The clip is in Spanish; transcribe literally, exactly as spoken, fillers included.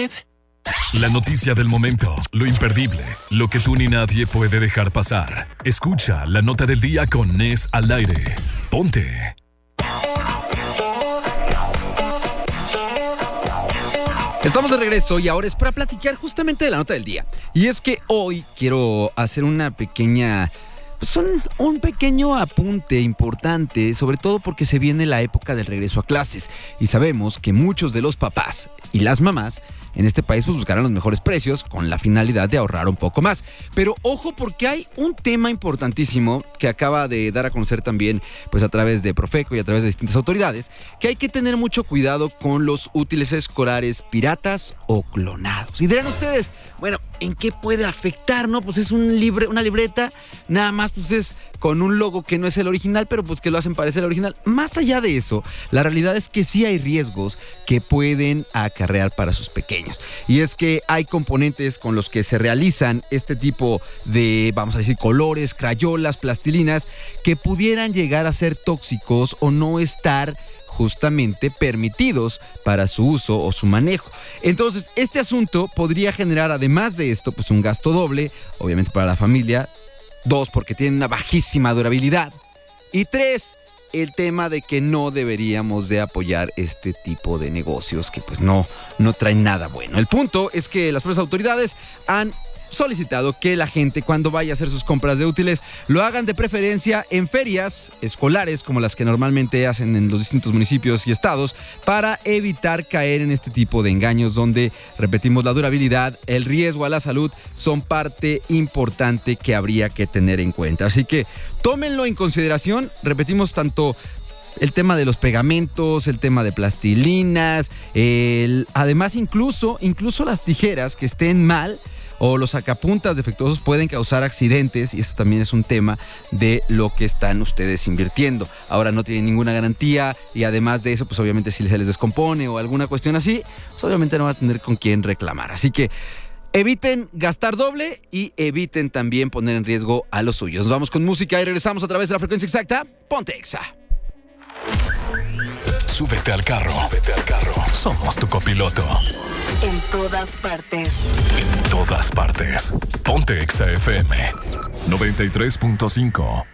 Babe. La noticia del momento, lo imperdible, lo que tú ni nadie puede dejar pasar. Escucha la nota del día con Nes al aire. Ponte. Estamos de regreso y ahora es para platicar justamente de la nota del día. Y es que hoy quiero hacer una pequeña... Pues un, un pequeño apunte importante, sobre todo porque se viene la época del regreso a clases. Y sabemos que muchos de los papás y las mamás en este país pues buscarán los mejores precios con la finalidad de ahorrar un poco más. Pero ojo, porque hay un tema importantísimo que acaba de dar a conocer también pues a través de Profeco y a través de distintas autoridades, que hay que tener mucho cuidado con los útiles escolares piratas o clonados. Y dirán ustedes, bueno, ¿en qué puede afectar? No, pues es un libre, una libreta, nada más pues es con un logo que no es el original, pero pues que lo hacen parecer el original. Más allá de eso, la realidad es que sí hay riesgos que pueden acarrear para sus pequeños. Y es que hay componentes con los que se realizan este tipo de, vamos a decir, colores, crayolas, plastilinas, que pudieran llegar a ser tóxicos o no estar justamente permitidos para su uso o su manejo. Entonces, este asunto podría generar, además de esto, pues un gasto doble, obviamente para la familia. Dos, porque tienen una bajísima durabilidad. Y tres, el tema de que no deberíamos de apoyar este tipo de negocios que pues no, no traen nada bueno. El punto es que las propias autoridades han solicitado que la gente cuando vaya a hacer sus compras de útiles lo hagan de preferencia en ferias escolares como las que normalmente hacen en los distintos municipios y estados para evitar caer en este tipo de engaños donde, repetimos, la durabilidad, el riesgo a la salud son parte importante que habría que tener en cuenta. Así que tómenlo en consideración, repetimos, tanto el tema de los pegamentos, el tema de plastilinas, el, además incluso, incluso las tijeras que estén mal o los sacapuntas defectuosos pueden causar accidentes y esto también es un tema de lo que están ustedes invirtiendo. Ahora no tienen ninguna garantía y además de eso, pues obviamente si se les descompone o alguna cuestión así, pues obviamente no van a tener con quién reclamar. Así que eviten gastar doble y eviten también poner en riesgo a los suyos. Nos vamos con música y regresamos a través de la frecuencia exacta. Ponte Exa. Súbete al carro. Súbete al carro. Somos tu copiloto. En todas partes. En todas partes. Ponte Exa F M noventa y tres punto cinco.